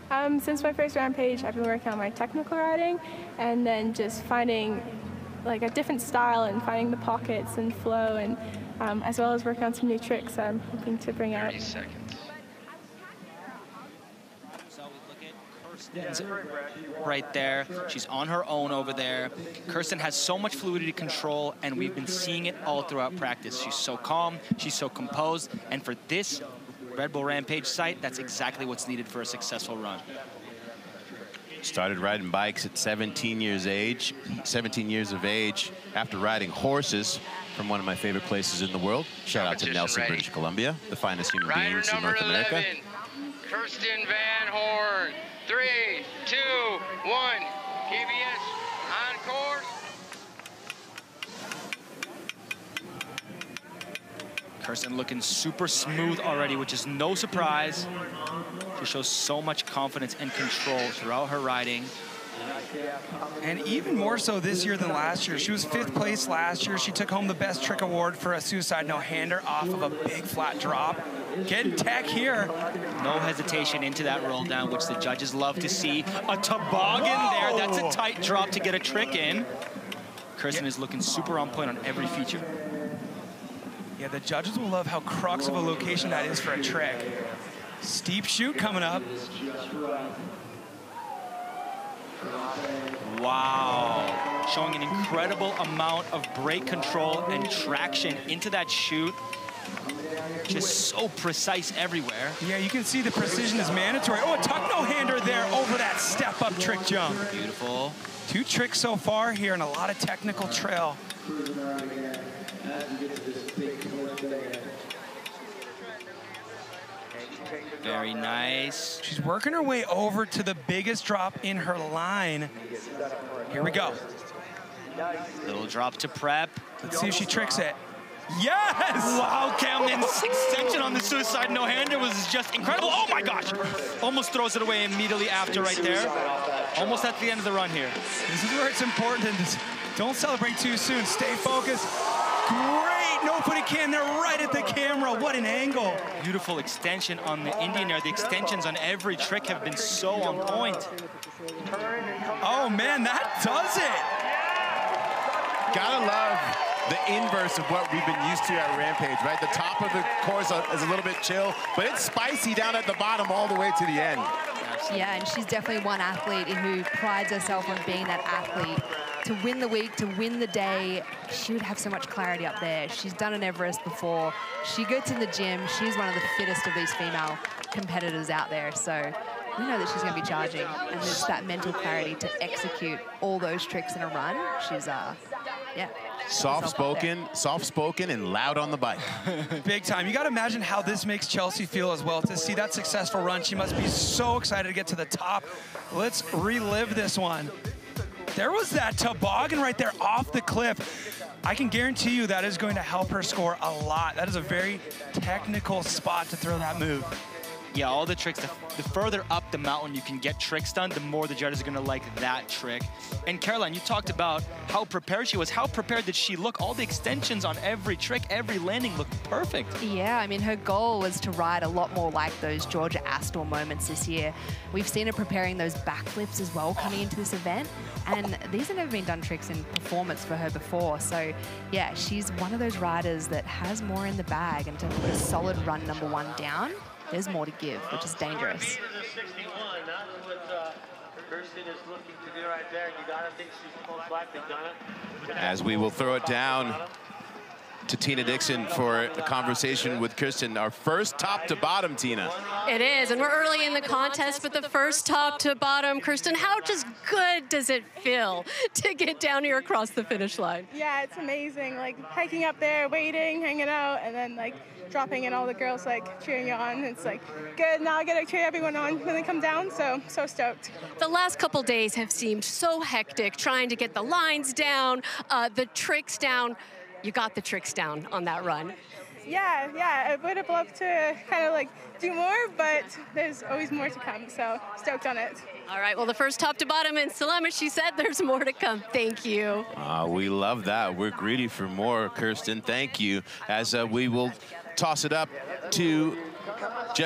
Since my first Rampage, I've been working on my technical riding, and then just finding like a different style and finding the pockets and flow, and as well as working on some new tricks I'm hoping to bring out. 30 seconds. Right there. She's on her own over there. Kirsten has so much fluidity control, and we've been seeing it all throughout practice. She's so calm, she's so composed, and for this Red Bull Rampage site, that's exactly what's needed for a successful run. Started riding bikes at 17 years of age after riding horses from one of my favorite places in the world. Shout out to Nelson, ready. British Columbia, the finest human beings in North 11, America. Kirsten Van Horn. 3, 2, 1. PBS on course. Kirsten looking super smooth already, which is no surprise. She shows so much confidence and control throughout her riding. And even more so this year than last year. She was 5th place last year. She took home the best trick award for a suicide no-hander off of a big flat drop. Getting tech here. No hesitation into that roll down, which the judges love to see. A toboggan there. That's a tight drop to get a trick in. Kirsten is looking super on point on every feature. Yeah, the judges will love how crux of a location that is for a trick. Steep chute coming up. Wow. Showing an incredible amount of brake control and traction into that chute. Just so precise everywhere. Yeah, you can see the precision is mandatory. Oh, a tuck no-hander there over that step-up trick jump. Beautiful. 2 tricks so far here and a lot of technical trail. Very nice. She's working her way over to the biggest drop in her line. Here we go. Little drop to prep. Let's see if she tricks it. Yes! Wow, Camden's extension on the suicide no-hander was just incredible. Oh my gosh! Almost throws it away immediately after right there. Almost at the end of the run here. This is where it's important. Don't celebrate too soon. Stay focused. Great no-footy can there right at the camera. What an angle. Beautiful extension on the Indian Air. The extensions on every trick have been so on point. Oh man, that does it. Gotta love the inverse of what we've been used to at Rampage, right? The top of the course is a little bit chill, but it's spicy down at the bottom all the way to the end. Yeah, and she's definitely one athlete who prides herself on being that athlete. To win the week, to win the day, she would have so much clarity up there. She's done an Everest before. She gets in the gym. She's one of the fittest of these female competitors out there. So we know that she's going to be charging, and there's that mental clarity to execute all those tricks in a run. She's, yeah. Soft-spoken, and loud on the bike. Big time. You got to imagine how this makes Chelsea feel as well. To see that successful run, she must be so excited to get to the top. Let's relive this one. There was that toboggan right there off the cliff. I can guarantee you that is going to help her score a lot. That is a very technical spot to throw that move. Yeah, all the tricks, the further up the mountain you can get tricks done, the more the judges are going to like that trick. And Caroline, you talked about how prepared she was. How prepared did she look? All the extensions on every trick, every landing looked perfect. Yeah, I mean, her goal was to ride a lot more like those Georgia Astor moments this year. We've seen her preparing those backflips as well coming into this event. And these have never been done tricks in performance for her before. So, yeah, she's one of those riders that has more in the bag. And to put a solid run #1 down, there's more to give, which is dangerous. As we will throw it down to Tina Dixon for a conversation with Kirsten. Our first top to bottom, Tina. It is, and we're early in the contest, but the first top to bottom. Kirsten, how just good does it feel to get down here across the finish line? Yeah, it's amazing. Like hiking up there, waiting, hanging out, and then like dropping and all the girls like cheering you on. It's like good. Now I get to cheer everyone on when they come down. So stoked. The last couple days have seemed so hectic, trying to get the lines down, the tricks down. You got the tricks down on that run. Yeah, I would have loved to kind of like do more, but there's always more to come. So stoked on it. All right, well, the first top to bottom in Salem, she said there's more to come. Thank you. We love that. We're greedy for more, Kirsten. Thank you. As we will toss it up to